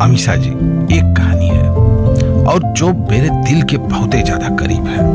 अमीषा जी, एक कहानी है और जो मेरे दिल के बहुत ही ज्यादा करीब है।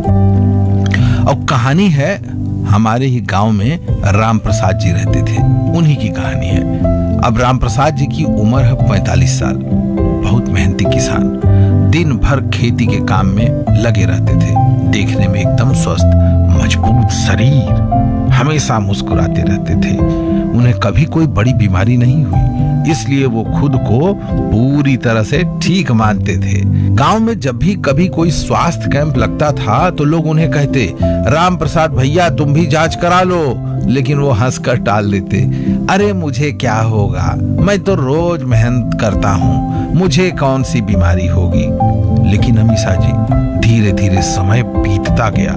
और कहानी है, हमारे ही गांव में राम प्रसाद जी रहते थे, उन्हीं की कहानी है। अब राम प्रसाद जी की उम्र है 45 साल। बहुत मेहनती किसान, दिन भर खेती के काम में लगे रहते थे। देखने में एकदम स्वस्थ, मजबूत शरीर, हमेशा मुस्कुराते रहते थे। उन्हें कभी कोई बड़ी बीमारी नहीं हुई, इसलिए वो खुद को पूरी तरह से ठीक मानते थे। गांव में जब भी कभी कोई स्वास्थ्य कैंप लगता था तो लोग उन्हें कहते, राम प्रसाद भैया तुम भी जांच करा लो, लेकिन वो हंसकर टाल देते, अरे मुझे क्या होगा, मैं तो रोज मेहनत करता हूँ, मुझे कौन सी बीमारी होगी। लेकिन अमीषा जी, धीरे धीरे समय बीतता गया।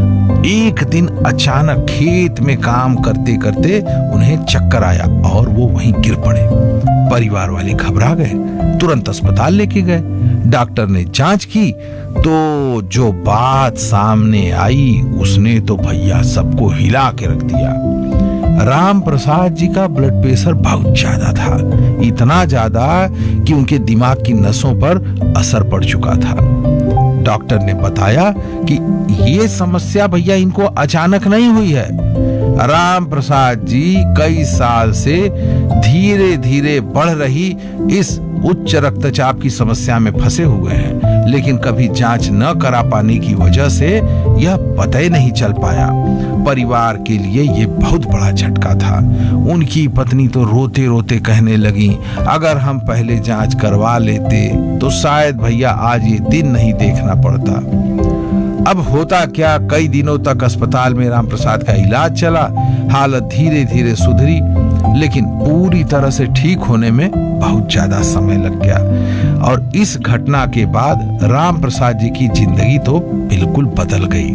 एक दिन अचानक खेत में काम करते करते उन्हें चक्कर आया और वो वहीं गिर पड़े। परिवार वाले घबरा गए, तुरंत अस्पताल लेके गए। डॉक्टर ने जांच की तो जो बात सामने आई उसने तो भैया सबको हिला के रख दिया। राम प्रसाद जी का ब्लड प्रेशर बहुत ज्यादा था, इतना ज्यादा कि उनके दिमाग की नसों पर असर पड़ चुका था। डॉक्टर ने बताया कि ये समस्या भैया इनको अचानक नहीं हुई है। राम प्रसाद जी कई साल से धीरे धीरे बढ़ रही इस उच्च रक्तचाप की समस्या में फंसे हुए हैं, लेकिन कभी जांच न करा पाने की वजह से यह पता ही नहीं चल पाया। परिवार के लिए ये बहुत बड़ा झटका था। उनकी पत्नी तो रोते रोते कहने लगी, अगर हम पहले जांच करवा लेते तो शायद भैया आज ये दिन नहीं देखना पड़ता। अब होता क्या, कई दिनों तक अस्पताल में राम प्रसाद का इलाज चला। हालत धीरे धीरे सुधरी, लेकिन पूरी तरह से ठीक होने में बहुत ज्यादा समय लग गया। और इस घटना के बाद राम प्रसाद जी की जिंदगी तो बिल्कुल बदल गई।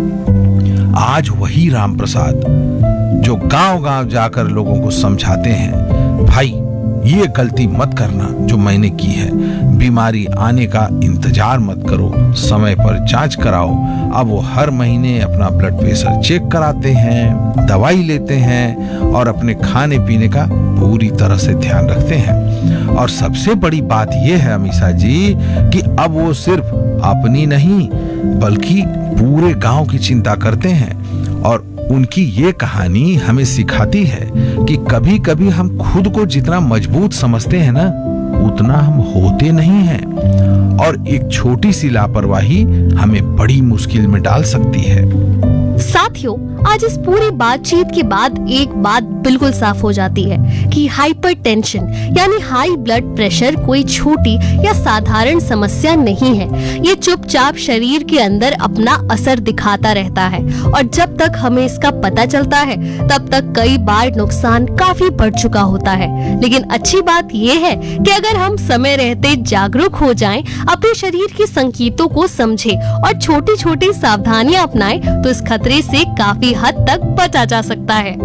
आज वही राम प्रसाद जो गांव-गांव जाकर लोगों को समझाते हैं, भाई ये गलती मत करना जो मैंने की है, बीमारी आने का इंतजार मत करो, समय पर जांच कराओ। अब वो हर महीने अपना ब्लड प्रेशर चेक कराते हैं, दवाई लेते हैं और अपने खाने पीने का पूरी तरह से ध्यान रखते हैं। और सबसे बड़ी बात ये है अमीषा जी कि अब वो सिर्फ अपनी नहीं बल्कि पूरे गांव की चिंता करते हैं। और उनकी ये कहानी हमें सिखाती है कि कभी कभी हम खुद को जितना मजबूत समझते हैं ना, उतना हम होते नहीं हैं। और एक छोटी सी लापरवाही हमें बड़ी मुश्किल में डाल सकती है। साथियों, आज इस पूरी बातचीत के बाद एक बात बिल्कुल साफ हो जाती है कि हाइपरटेंशन यानी हाई ब्लड प्रेशर कोई छोटी या साधारण समस्या नहीं है। ये चुपचाप शरीर के अंदर अपना असर दिखाता रहता है और जब तक हमें इसका पता चलता है तब तक कई बार नुकसान काफी बढ़ चुका होता है। लेकिन अच्छी बात ये है कि अगर हम समय रहते जागरूक हो जाएं, अपने शरीर के संकेतों को समझें और छोटी छोटी सावधानियां अपनाएं तो इस खतरे से काफी हद तक बचा जा सकता है।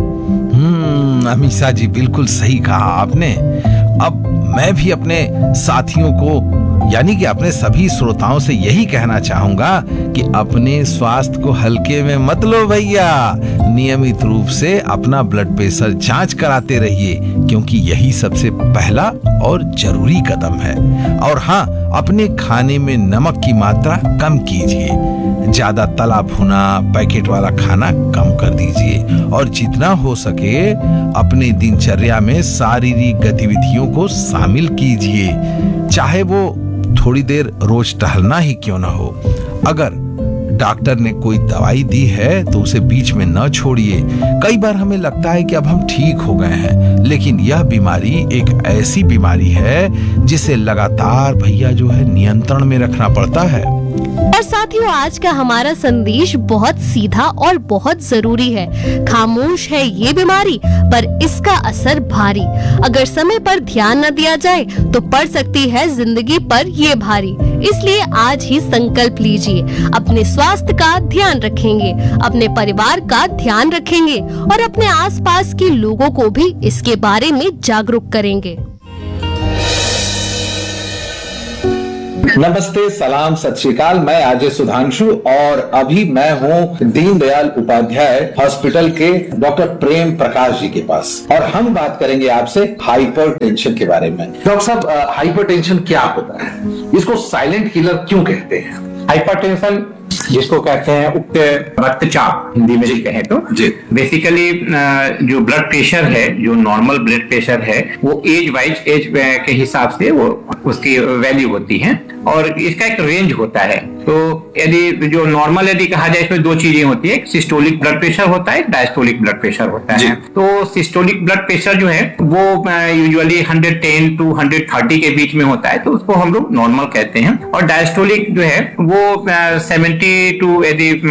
अमीषा जी, बिल्कुल सही कहा आपने। अब मैं भी अपने साथियों को यानी कि अपने सभी श्रोताओं से यही कहना चाहूंगा कि अपने स्वास्थ्य को हल्के में मत लो भैया। नियमित रूप से अपना ब्लड प्रेशर जांच कराते रहिए, क्योंकि यही सबसे पहला और जरूरी कदम है। और हाँ, अपने खाने में नमक की मात्रा कम कीजिए, ज्यादा तला भुना पैकेट वाला खाना कम कर दीजिए और जितना हो सके अपने दिनचर्या में शारीरिक गतिविधियों को शामिल कीजिए, चाहे वो थोड़ी देर रोज टहलना ही क्यों ना हो। अगर डॉक्टर ने कोई दवाई दी है तो उसे बीच में न छोड़िए। कई बार हमें लगता है कि अब हम ठीक हो गए हैं, लेकिन यह बीमारी एक ऐसी बीमारी है जिसे लगातार भैया जो है नियंत्रण में रखना पड़ता है। और साथियों, आज का हमारा संदेश बहुत सीधा और बहुत जरूरी है। खामोश है ये बीमारी, पर इसका असर भारी। अगर समय पर ध्यान न दिया जाए तो पड़ सकती है जिंदगी पर ये भारी। इसलिए आज ही संकल्प लीजिए, अपने स्वास्थ्य का ध्यान रखेंगे, अपने परिवार का ध्यान रखेंगे और अपने आसपास के लोगों को भी इसके बारे में जागरूक करेंगे। नमस्ते, सलाम, सत श्री अकाल। मैं आरजे सुधांशु और अभी मैं हूँ दीनदयाल उपाध्याय हॉस्पिटल के डॉक्टर प्रेम प्रकाश जी के पास और हम बात करेंगे आपसे हाइपरटेंशन के बारे में। डॉक्टर साहब, हाइपरटेंशन क्या होता है? इसको साइलेंट किलर क्यों कहते हैं? हाइपरटेंशन जिसको कहते हैं उक्त रक्तचाप हिंदी में जी कहें तो बेसिकली जो ब्लड प्रेशर है, जो नॉर्मल ब्लड प्रेशर है, वो एज के हिसाब से वो उसकी वैल्यू होती है और इसका एक रेंज होता है। तो यदि जो नॉर्मल यदि कहा जाए इसमें दो चीजें होती है, एक सिस्टोलिक ब्लड प्रेशर होता है, डायस्टोलिक ब्लड प्रेशर होता है। तो सिस्टोलिक ब्लड प्रेशर जो है वो यूजुअली 110 to 130 के बीच में होता है, तो उसको हम लोग नॉर्मल कहते हैं। और डायस्टोलिक जो है वो 70 to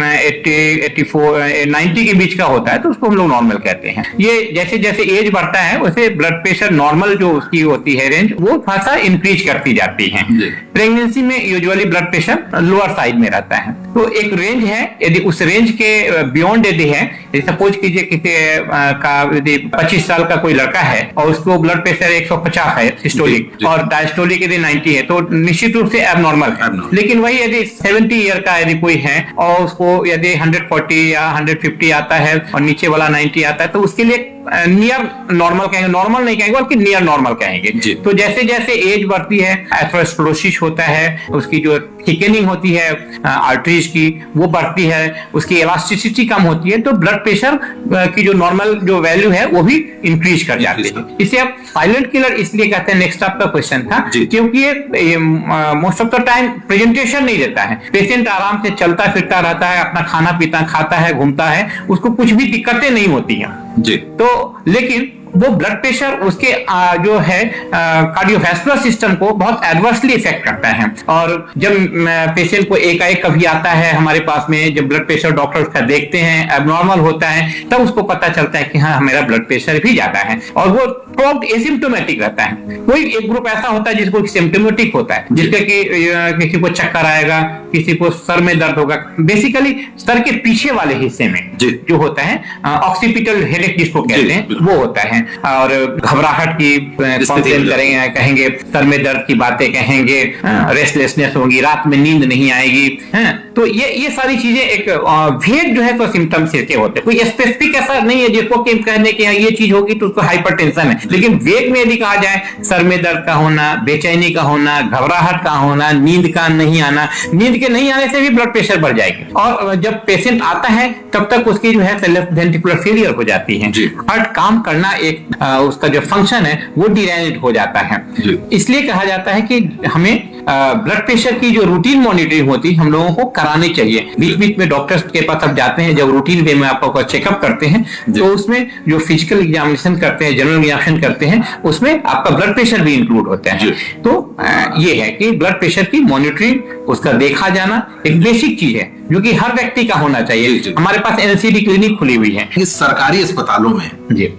80, 84, 90 के बीच का होता है, तो उसको हम लोग नॉर्मल कहते हैं। ये जैसे जैसे एज बढ़ता है वैसे ब्लड प्रेशर नॉर्मल जो उसकी होती है रेंज वो थोड़ा सा इंक्रीज करती जाती है। प्रेगनेंसी में usually blood pressure lower side में रहता है, तो एक रेंज है। यदि उस रेंज के बियॉन्ड यदि है, सपोज कीजिए किसी का यदि 25 साल का कोई लड़का है और उसको ब्लड प्रेशर 150 है सिस्टोलिक और डायस्टोलिक यदि 90 है, तो निश्चित रूप से एबनॉर्मल है। लेकिन वही यदि 70 ईयर का यदि कोई है और उसको यदि 140 या 150 आता है और नीचे वाला 90 आता है, तो उसके लिए नियर नॉर्मल कहेंगे, नॉर्मल नहीं कहेंगे बल्कि नियर नॉर्मल कहेंगे। तो जैसे जैसे एज बढ़ती है एथेरोस्क्लेरोसिस होता है, उसकी जो थिकनिंग होती है आर्टरीज की वो बढ़ती है, उसकी इलास्टिसिटी कम होती है, तो ब्लड प्रेशर की जो नॉर्मल जो वैल्यू है वो भी इंक्रीज कर जाती है। इसे आप साइलेंट किलर इसलिए कहते हैं, नेक्स्ट आपका क्वेश्चन था, क्योंकि ये most of the time presentation नहीं देता है। पेशेंट आराम से चलता फिरता रहता है, अपना खाना पीता खाता है, घूमता है, उसको कुछ भी दिक्कतें नहीं होती हैं जी। तो लेकिन वो ब्लड प्रेशर उसके जो है कार्डियोवैस्कुलर सिस्टम को बहुत एडवर्सली इफेक्ट करता है। और जब पेशेंट को एकाएक कभी आता है हमारे पास में, जब ब्लड प्रेशर डॉक्टर उसका देखते हैं एबनॉर्मल होता है, तब उसको पता चलता है कि हाँ मेरा ब्लड प्रेशर भी ज्यादा है, और वो थोड़ा एसिम्प्टोमेटिक रहता है। कोई एक ग्रुप ऐसा होता है जिसको सिम्प्टोमेटिक होता है, जिसके कि किसी को चक्कर आएगा, किसी को सर में दर्द होगा, बेसिकली सर के पीछे वाले हिस्से में जो होता है ऑक्सीपिटल हेडेक जिसको कहते हैं वो होता है, और घबराहट की कंप्लेन करेंगे, कहेंगे सर में दर्द की बातें कहेंगे, रेस्टलेसनेस होगी, रात में नींद नहीं आएगी। तो ये सारी चीजें एक वेग जो है तो सिम्टम्स के होते हैं। कोई स्पेसिफिक ऐसा नहीं है जिसको कहने के ये चीज होगी तो उसको हाइपरटेंशन है, लेकिन वेग में यदि कहा जाए सर में दर्द का होना, बेचैनी का होना, घबराहट का होना, नींद का नहीं आना, नींद के नहीं आने से भी ब्लड प्रेशर बढ़ जाएगी। और जब पेशेंट आता है तब तक उसकी जो है लेफ्ट वेंट्रिकुलर फेलियर हो जाती है, हार्ट काम करना एक उसका जो फंक्शन है वो डिरेंज्ड हो जाता है। इसलिए कहा जाता है कि हमें ब्लड प्रेशर की जो रूटीन मॉनिटरिंग होती है हम लोगों को करानी चाहिए। बीच बीच में डॉक्टर्स के पास आप जाते हैं, जब रूटीन वे में आपको चेकअप करते हैं तो उसमें जो फिजिकल एग्जामिनेशन करते हैं, जनरल एग्जामिनेशन करते हैं, उसमें आपका ब्लड प्रेशर भी इंक्लूड होता है। तो ये है कि ब्लड प्रेशर की मॉनिटरिंग, उसका देखा जाना एक बेसिक चीज है जो कि हर व्यक्ति का होना चाहिए। हमारे पास एनसीडी क्लिनिक खुली हुई है। इस सरकारी अस्पतालों में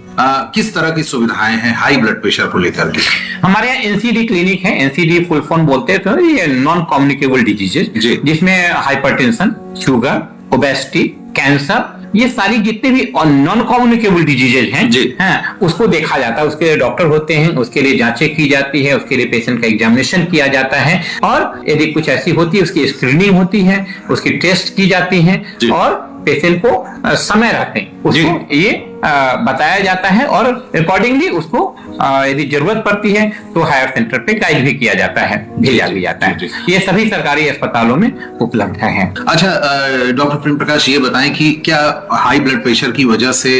किस तरह की सुविधाएं हैं हाई ब्लड प्रेशर को लेकर के? हमारे यहाँ एनसीडी क्लिनिक है, एनसीडी फुल फॉर्म बोलते हैं, तो ये नॉन कम्युनिकेबल डिजीजेज, जिसमें हाइपरटेंशन, शुगर, ओबेसिटी, कैंसर, ये सारी जितने भी नॉन कम्युनिकेबल डिजीजेज हैं उसको देखा जाता है। उसके लिए डॉक्टर होते हैं, उसके लिए जांचें की जाती है, उसके लिए पेशेंट का एग्जामिनेशन किया जाता है, और यदि कुछ ऐसी होती है उसकी स्क्रीनिंग होती है, उसकी टेस्ट की जाती है, और पेशेंट को समय रहते उसको ये बताया जाता है, और अकॉर्डिंगली उसको यदि जरूरत पड़ती है तो हायर सेंटर पे गाइड भी किया जाता है, भेजा भी जाता है। ये सभी सरकारी अस्पतालों में उपलब्ध है। अच्छा डॉक्टर प्रेम प्रकाश, ये बताएं कि क्या हाई ब्लड प्रेशर की वजह से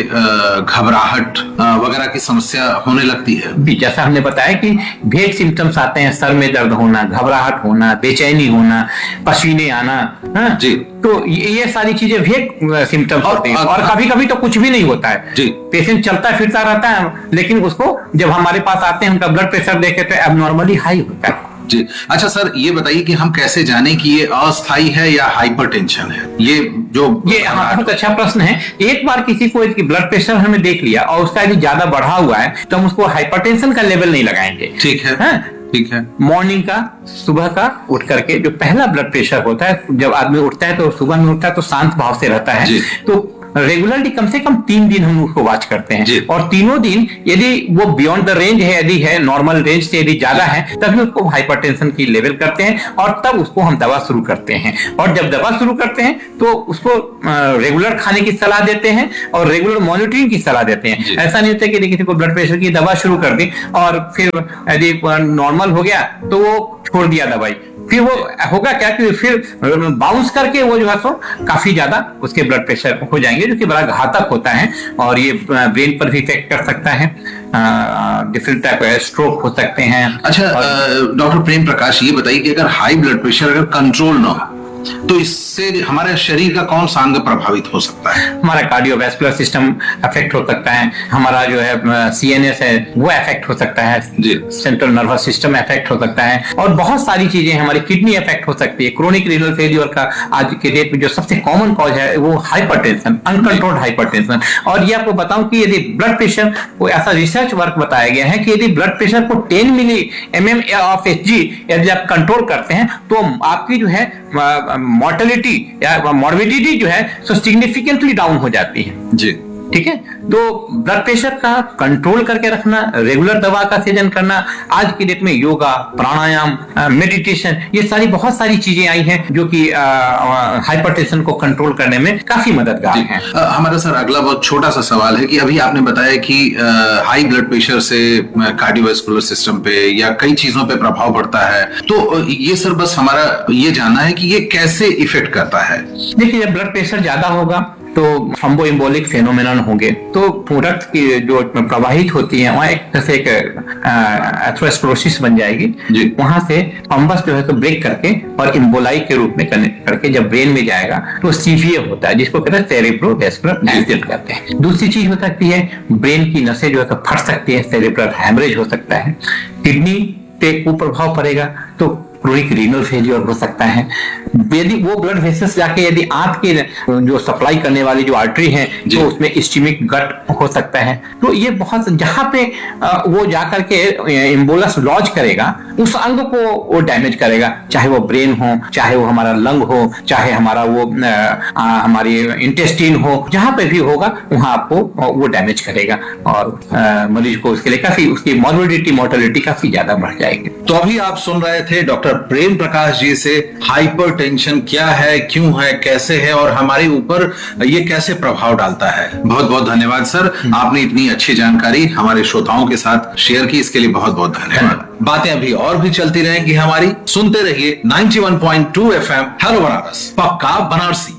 घबराहट वगैरह की समस्या होने लगती है? जैसा हमने बताया कि भेग सिम्टम्स आते हैं, सर में दर्द होना, घबराहट होना, बेचैनी होना, पसीने आना, जी, तो ये सारी चीजें भेग सिम्टम्स होते हैं। और कभी कभी तो कुछ भी नहीं होता है, पेशेंट चलता फिरता रहता है, लेकिन उसको जब हमारे पास आते हैं उनका ब्लड प्रेशर देखे तो एबनॉर्मली हाई होता है। जी, अच्छा सर, ये बताइए कि हम कैसे जाने कि ये अस्थायी है या हाइपरटेंशन है? ये बहुत अच्छा प्रश्न है। एक बार किसी को ब्लड प्रेशर हमें देख लिया और उसका यदि ज्यादा बढ़ा हुआ है तो हम उसको हाइपरटेंशन का लेवल नहीं लगाएंगे। ठीक है, ठीक है। मॉर्निंग का, सुबह का उठ करके जो पहला ब्लड प्रेशर होता है, जब आदमी उठता है तो सुबह में उठता है तो शांत भाव से रहता है, तो रेगुलरली कम से कम 3 दिन हम उसको वॉच करते हैं, और तीनों दिन यदि वो बियॉन्ड द रेंज है, यदि है नॉर्मल रेंज से यदि ज्यादा है, तभी उसको हाइपरटेंशन की लेवल करते हैं और तब उसको हम दवा शुरू करते हैं। और जब दवा शुरू करते हैं तो उसको रेगुलर खाने की सलाह देते हैं और रेगुलर मॉनिटरिंग की सलाह देते हैं। ऐसा नहीं होता कि यदि किसी को ब्लड प्रेशर की दवा शुरू कर दी और फिर यदि नॉर्मल हो गया तो वो छोड़ दिया दवाई, फिर वो होगा क्या कि फिर बाउंस करके वो जो है सो काफी ज्यादा उसके ब्लड प्रेशर हो जाएंगे, जो कि बड़ा घातक होता है और ये ब्रेन पर भी इफेक्ट कर सकता है, डिफरेंट टाइप का स्ट्रोक हो सकते हैं। अच्छा डॉक्टर प्रेम प्रकाश, ये बताइए कि अगर हाई ब्लड प्रेशर अगर कंट्रोल ना हो तो इससे हमारे शरीर का कौन सा अंग प्रभावित हो सकता है? हमारा कार्डियोवैस्कुलर सिस्टम अफेक्ट हो सकता है, हमारा जो है सीएनएस है वो अफेक्ट हो सकता है, सेंट्रल नर्वस सिस्टम अफेक्ट हो सकता है, और बहुत सारी चीजें, हमारी किडनी अफेक्ट हो सकती है। क्रोनिक रीनल फेलियर का आज के डेट में जो सबसे कॉमन कॉज है वो हाइपरटेंशन, अनकंट्रोल्ड हाइपरटेंशन। और ये आपको बताऊं कि यदि ब्लड प्रेशर को, ऐसा रिसर्च वर्क बताया गया है कि यदि ब्लड प्रेशर को 10 मिली mm ऑफ Hg यदि आप कंट्रोल करते हैं तो आपकी जो है मॉर्टेलिटी या मॉर्बिडिटी जो है सो सिग्निफिकेंटली डाउन हो जाती है जी। ठीक है, तो ब्लड प्रेशर का कंट्रोल करके रखना, रेगुलर दवा का सेवन करना, आज की डेट में योगा, प्राणायाम, मेडिटेशन, ये सारी बहुत सारी चीजें आई हैं जो कि हाइपरटेंशन को कंट्रोल करने में काफी मददगार हैं। हमारा सर अगला बहुत छोटा सा सवाल है कि अभी आपने बताया कि हाई ब्लड प्रेशर से कार्डियोवैस्कुलर सिस्टम पे या कई चीजों पे प्रभाव पड़ता है, तो ये सर बस हमारा ये जानना है कि ये कैसे इफेक्ट करता है? देखिए, जब ब्लड प्रेशर ज्यादा होगा तो थ्रोम्बोएम्बोलिक फेनोमेनन होंगे, तो रक्त की जो प्रवाहित होती है वहां एक तरह से एक एथेरोस्क्लेरोसिस बन जाएगी, वहां से थ्रोम्बस जो है तो ब्रेक करके और एम्बोलाई के रूप में कनेक्ट करके जब ब्रेन में जाएगा तो सीवियर होता है, जिसको कहते हैं सेरेब्रोवैस्कुलर एक्सीडेंट कहते हैं। दूसरी चीज हो सकती है ब्रेन की नसें जो है तो फट सकती है, सेरेब्रल हैमरेज हो सकता है, किडनी पे कुप्रभाव पड़ेगा तो क्रोनिक रीनल फेलियर हो सकता है। यदि वो ब्लड वेसल्स जाके यदि आंत के जो सप्लाई करने वाली जो आर्टरी है तो उसमें इस्चेमिक गट हो सकता है। तो ये बहुत, जहां पे वो जाकर के एम्बोलस लॉज करेगा उस अंग को वो डैमेज करेगा, चाहे वो ब्रेन हो, चाहे वो हमारा लंग हो, चाहे हमारा वो हमारी इंटेस्टाइन हो, जहां पे भी होगा वहां आपको वो डैमेज करेगा और मरीज को उसके लिए काफी, उसकी मॉर्बिडिटी, मोर्टेलिटी काफी ज्यादा बढ़ जाएगी। तो अभी आप सुन रहे थे डॉक्टर प्रेम प्रकाश जी से हाइपरटेंशन क्या है, क्यों है, कैसे है और हमारे ऊपर ये कैसे प्रभाव डालता है। बहुत बहुत धन्यवाद सर, आपने इतनी अच्छी जानकारी हमारे श्रोताओं के साथ शेयर की, इसके लिए बहुत बहुत धन्यवाद। बातें अभी और भी चलती रहेंगी हमारी, सुनते रहिए 91.2 FM हेलो बनारस, पक्का बनारसी।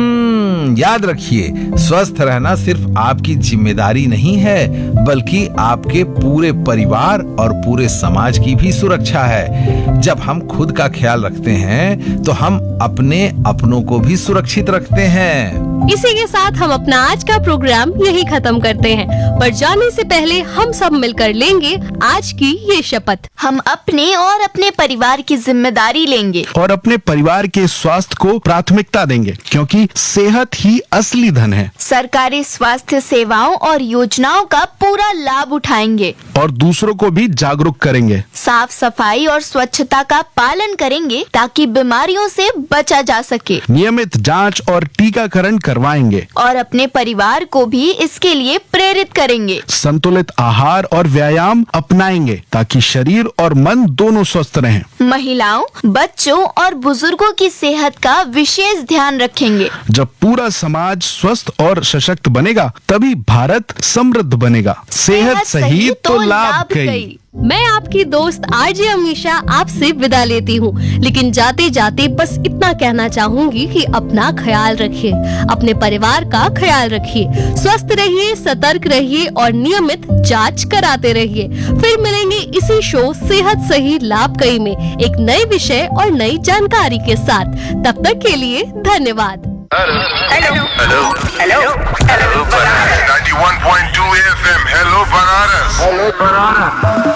याद रखिए, स्वस्थ रहना सिर्फ आपकी जिम्मेदारी नहीं है बल्कि आपके पूरे परिवार और पूरे समाज की भी सुरक्षा है। जब हम खुद का ख्याल रखते हैं तो हम अपनों को भी सुरक्षित रखते हैं। इसी के साथ हम अपना आज का प्रोग्राम यही खत्म करते हैं, पर जाने से पहले हम सब मिलकर लेंगे आज की ये शपथ। हम अपने और अपने परिवार की जिम्मेदारी लेंगे और अपने परिवार के स्वास्थ्य को प्राथमिकता देंगे, क्योंकि सेहत ही असली धन है। सरकारी स्वास्थ्य सेवाओं और योजनाओं का पूरा लाभ उठाएंगे और दूसरों को भी जागरूक करेंगे। साफ सफाई और स्वच्छता का पालन करेंगे ताकि बीमारियों से बचा जा सके। नियमित जांच और टीकाकरण करवाएंगे और अपने परिवार को भी इसके लिए प्रेरित करेंगे। संतुलित आहार और व्यायाम अपनाएंगे ताकि शरीर और मन दोनों स्वस्थ रहें। महिलाओं, बच्चों और बुजुर्गों की सेहत का विशेष ध्यान रखेंगे। जब पूरा समाज स्वस्थ और सशक्त बनेगा तभी भारत समृद्ध बनेगा। सेहत सही तो लाभ कई। मैं आपकी दोस्त आरजे अमीशा आपसे विदा लेती हूँ, लेकिन जाते जाते बस इतना कहना चाहूंगी कि अपना ख्याल रखिए, अपने परिवार का ख्याल रखिए, स्वस्थ रहिए, सतर्क रहिए और नियमित जांच कराते रहिए। फिर मिलेंगे इसी शो सेहत सही लाभ कई में एक नए विषय और नई जानकारी के साथ। तब तक के लिए धन्यवाद। Hello 91.2 FM hello Banaras.